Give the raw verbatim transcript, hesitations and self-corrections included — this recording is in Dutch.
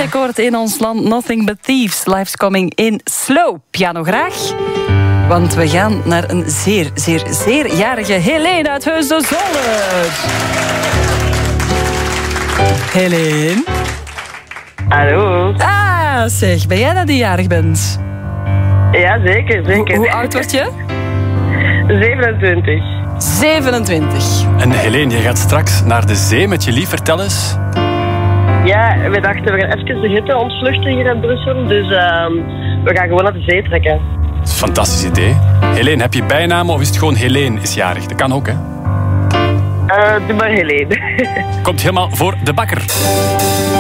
ik hoor het in ons land. Nothing but thieves. Life's coming in slow. Piano graag. Want we gaan naar een zeer, zeer, zeer jarige Helene uit Heus de Zolder. Helene. Hallo. Ah, zeg, ben jij dat die jarig bent? Ja, zeker, zeker. Hoe, hoe oud word je? zevenentwintig. zevenentwintig. En Helene, je gaat straks naar de zee met je lief. Vertel eens. Ja, we dachten we gaan even de hitte ontvluchten hier in Brussel. Dus uh, we gaan gewoon naar de zee trekken. Dat is een fantastisch idee. Helene, heb je bijnamen of is het gewoon Helene is jarig? Dat kan ook, hè? Uh, doe maar Helene. Komt helemaal voor de bakker.